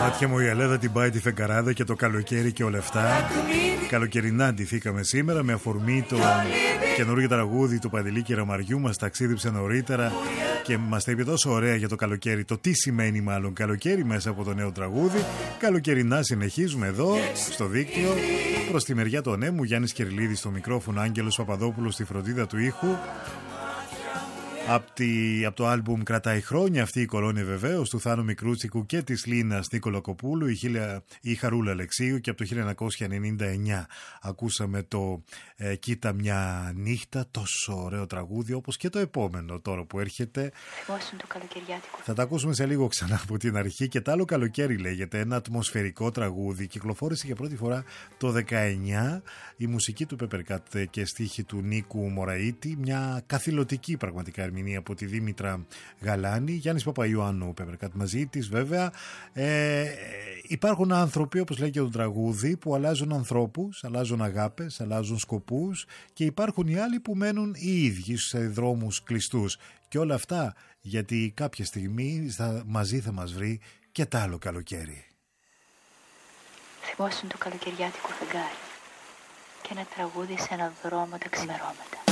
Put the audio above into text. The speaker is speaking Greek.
Μάτια μου η Ελέδα την πάει τη φεγγαράδα και το καλοκαίρι και όλα αυτά. Καλοκαιρινά ντυθήκαμε σήμερα με αφορμή το καινούργιο τραγούδι του Παντελή Κεραμαριού. Μας ταξίδεψε νωρίτερα και μας τα είπε τόσο ωραία για το καλοκαίρι. Το τι σημαίνει μάλλον καλοκαίρι μέσα από το νέο τραγούδι. Καλοκαιρινά συνεχίζουμε εδώ στο δίκτυο. Προς τη μεριά του ανέμου, Γιάννης Κερλίδης στο μικρόφωνο, Άγγελος Παπαδόπουλος στη φροντίδα του ήχου. Από το άλμπουμ Κρατάει χρόνια αυτή η κολόνια βεβαίως του Θάνου Μικρούτσικου και της Λίνας Νίκολα Κοπούλου, η Χαρούλα Αλεξίου, και από το 1999 ακούσαμε το Κοίτα μια νύχτα, τόσο ωραίο τραγούδι όπως και το επόμενο τώρα που έρχεται. Θα τα ακούσουμε σε λίγο ξανά από την αρχή. Και τ' άλλο καλοκαίρι λέγεται, ένα ατμοσφαιρικό τραγούδι, κυκλοφόρησε για πρώτη φορά το 19, η μουσική του Πεπερκάτ και στίχη του Νίκου Μωραήτη, μια καθηλωτική πραγματικά ερμηνεία από τη Δήμητρα Γαλάνη, Γιάννης Παπαϊωάννου Πεπερκάτ μαζί της βέβαια. Υπάρχουν άνθρωποι, όπως λέει και το τραγούδι, που αλλάζουν ανθρώπους, αλλάζουν αγάπες, αλλάζουν σκοπούς, και υπάρχουν οι άλλοι που μένουν οι ίδιοι σε δρόμους κλειστούς. Και όλα αυτά γιατί κάποια στιγμή μαζί θα μας βρει και τ' άλλο καλοκαίρι. Θυμόσουν το καλοκαιριάτικο φεγγάρι και ένα τραγούδι σε ένα δρόμο τα ξημερώματα.